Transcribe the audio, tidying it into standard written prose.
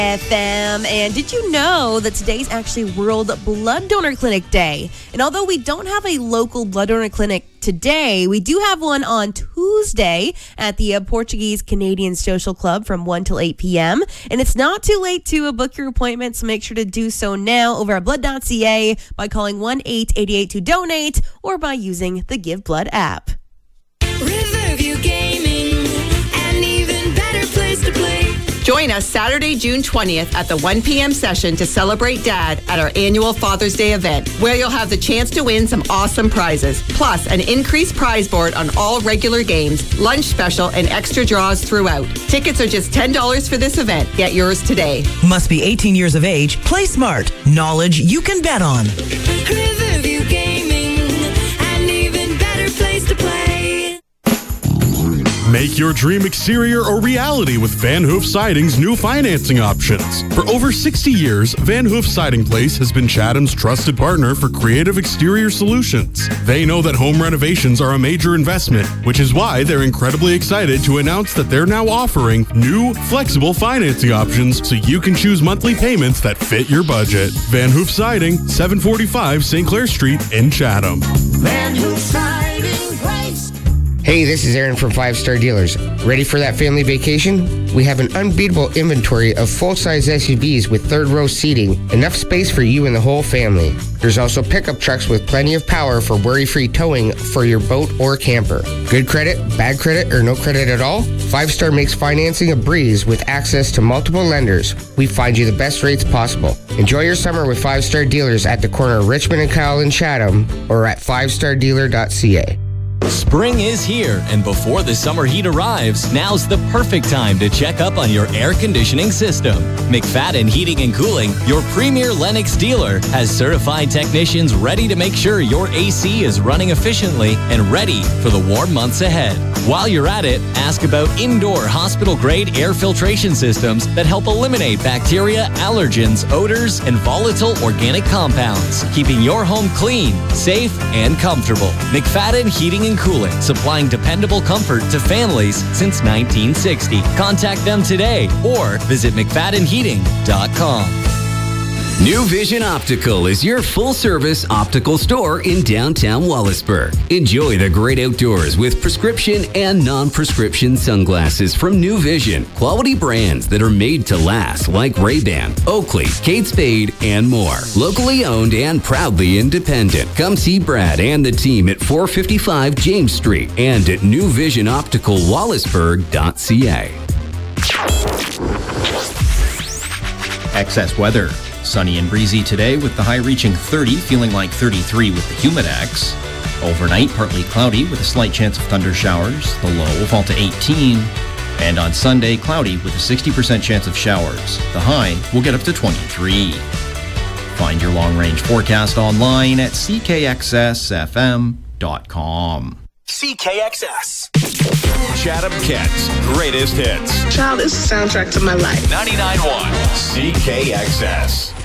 FM. And did you know that today's actually World Blood Donor Clinic Day? And although we don't have a local blood donor clinic today, we do have one on Tuesday at the Portuguese Canadian Social Club from 1 till 8 p.m. And it's not too late to book your appointment, so make sure to do so now over at blood.ca by calling 1-888 to donate or by using the Give Blood app. Riverview Gaming, an even better place to play. Join us Saturday, June 20th at the 1 p.m. session to celebrate Dad at our annual Father's Day event, where you'll have the chance to win some awesome prizes, plus an increased prize board on all regular games, lunch special, and extra draws throughout. Tickets are just $10 for this event. Get yours today. Must be 18 years of age. Play smart. Knowledge you can bet on. Riverview Gaming, an even better place to play. Make your dream exterior a reality with Van Hoof Siding's new financing options. For over 60 years, Van Hoof Siding Place has been Chatham's trusted partner for creative exterior solutions. They know that home renovations are a major investment, which is why they're incredibly excited to announce that they're now offering new, flexible financing options so you can choose monthly payments that fit your budget. Van Hoof Siding, 745 St. Clair Street in Chatham. Van Hoof Siding Place. Hey, this is Aaron from 5 Star Dealers. Ready for that family vacation? We have an unbeatable inventory of full-size SUVs with third-row seating, enough space for you and the whole family. There's also pickup trucks with plenty of power for worry-free towing for your boat or camper. Good credit, bad credit, or no credit at all? 5 Star makes financing a breeze with access to multiple lenders. We find you the best rates possible. Enjoy your summer with 5 Star Dealers at the corner of Richmond and Kyle in Chatham or at 5stardealer.ca. Spring is here, and before the summer heat arrives, now's the perfect time to check up on your air conditioning system. McFadden Heating and Cooling, your premier Lennox dealer, has certified technicians ready to make sure your AC is running efficiently and ready for the warm months ahead. While you're at it, ask about indoor hospital-grade air filtration systems that help eliminate bacteria, allergens, odors, and volatile organic compounds, keeping your home clean, safe, and comfortable. McFadden Heating and Cooling, supplying dependable comfort to families since 1960. Contact them today or visit McFaddenHeating.com. New Vision Optical is your full-service optical store in downtown Wallaceburg. Enjoy the great outdoors with prescription and non-prescription sunglasses from New Vision. Quality brands that are made to last like Ray-Ban, Oakley, Kate Spade, and more. Locally owned and proudly independent. Come see Brad and the team at 455 James Street and at newvisionopticalwallaceburg.ca. Excess weather. Sunny and breezy today with the high reaching 30, feeling like 33 with the Humidex. Overnight, partly cloudy with a slight chance of thunder showers. The low will fall to 18. And on Sunday, cloudy with a 60% chance of showers. The high will get up to 23. Find your long-range forecast online at ckxsfm.com. CKXS. Chatham Kent's greatest hits. Child is the soundtrack to my life. 99.1 CKXS.